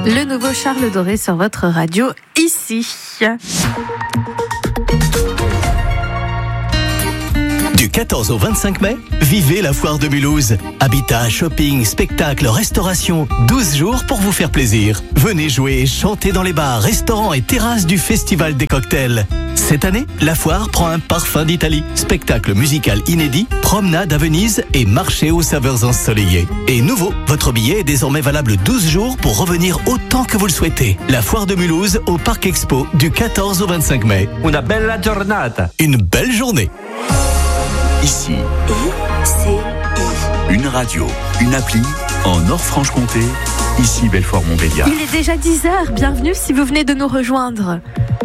Le nouveau Charles Doré sur votre radio ici. Du 14 au 25 mai, vivez la foire de Mulhouse. Habitat, shopping, spectacle, restauration, 12 jours pour vous faire plaisir. Venez jouer et chanter dans les bars, restaurants et terrasses du Festival des Cocktails. Cette année, la foire prend un parfum d'Italie. Spectacle musical inédit, promenade à Venise et marché aux saveurs ensoleillées. Et nouveau, votre billet est désormais valable 12 jours pour revenir autant que vous le souhaitez. La foire de Mulhouse au Parc Expo du 14 au 25 mai. Una bella giornata. Une belle journée. Ici, une radio, une appli en Nord-Franche-Comté. Ici Belfort-Montbéliard. Il est déjà 10h, bienvenue si vous venez de nous rejoindre.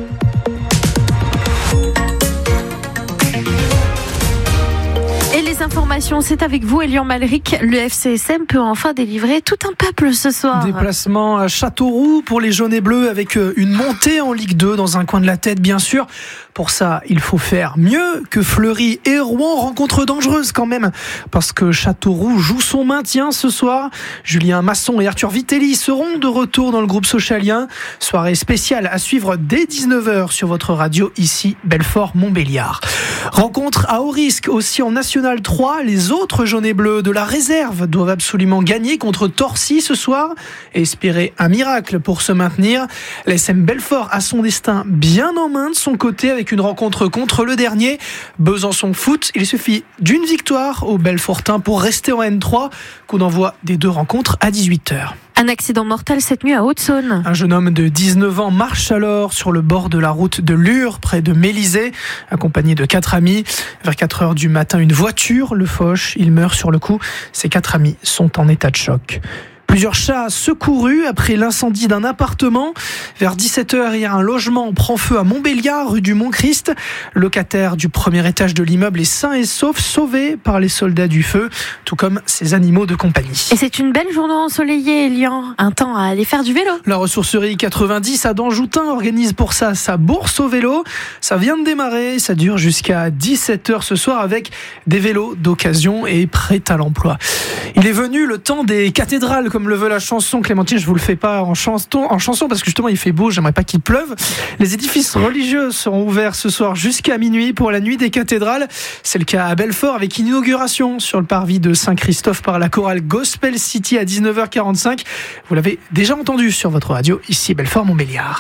Et les informations, c'est avec vous, Elian Malric. Le FCSM peut enfin délivrer tout un peuple ce soir. Déplacement à Châteauroux pour les jaunes et bleus avec une montée en Ligue 2 dans un coin de la tête, bien sûr. Pour ça, il faut faire mieux que Fleury et Rouen. Rencontre dangereuse quand même, parce que Châteauroux joue son maintien ce soir. Julien Masson et Arthur Vitelli seront de retour dans le groupe socialien. Soirée spéciale à suivre dès 19h sur votre radio, ici Belfort-Montbéliard. Rencontre à haut risque aussi en National 3. Les autres jaunes et bleus de la réserve doivent absolument gagner contre Torcy ce soir et espérer un miracle pour se maintenir. L'SM Belfort a son destin bien en main de son côté avec une rencontre contre le dernier, Besançon Foot. Il suffit d'une victoire aux Belfortins pour rester en N3. Coup d'envoi des deux rencontres à 18h. Un accident mortel cette nuit à Haute-Saône. Un jeune homme de 19 ans marche alors sur le bord de la route de Lure, près de Mélisée, accompagné de 4 amis. Vers 4h du matin, une voiture le fauche. Il meurt sur le coup. Ses 4 amis sont en état de choc. Plusieurs chats secourus après l'incendie d'un appartement. Vers 17h, hier, un logement prend feu à Montbéliard, rue du Mont-Christ. Le locataire du premier étage de l'immeuble est sain et sauf, sauvé par les soldats du feu, tout comme ses animaux de compagnie. Et c'est une belle journée ensoleillée, Elian. Un temps à aller faire du vélo. La ressourcerie 90 à Danjoutin organise pour ça sa bourse au vélo. Ça vient de démarrer, ça dure jusqu'à 17h ce soir avec des vélos d'occasion et prêts à l'emploi. Il est venu le temps des cathédrales, comme le veut la chanson. Clémentine, je vous le fais pas en chanson parce que justement il fait beau, j'aimerais pas qu'il pleuve. Les édifices religieux seront ouverts ce soir jusqu'à minuit pour la nuit des cathédrales. C'est le cas à Belfort avec une inauguration sur le parvis de Saint-Christophe par la chorale Gospel City à 19h45. Vous l'avez déjà entendu sur votre radio, ici Belfort-Montbéliard.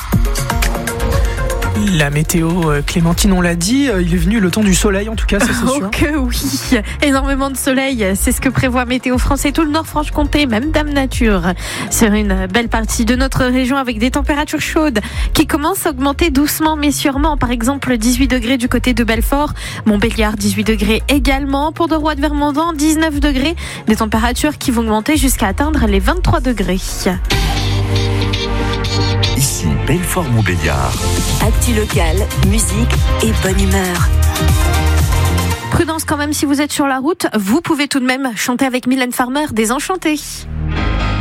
La météo, Clémentine, on l'a dit, il est venu le temps du soleil, en tout cas, ça c'est sûr. Oh que oui, énormément de soleil, c'est ce que prévoit Météo France et tout le Nord-Franche-Comté, même Dame Nature, sur une belle partie de notre région avec des températures chaudes qui commencent à augmenter doucement mais sûrement. Par exemple, 18 degrés du côté de Belfort, Montbéliard 18 degrés également, Pont de Roide Vermondans 19 degrés, des températures qui vont augmenter jusqu'à atteindre les 23 degrés. Ici Belfort-Montbéliard. Actu locale, musique et bonne humeur. Prudence quand même si vous êtes sur la route, vous pouvez tout de même chanter avec Mylène Farmer, Désenchantée.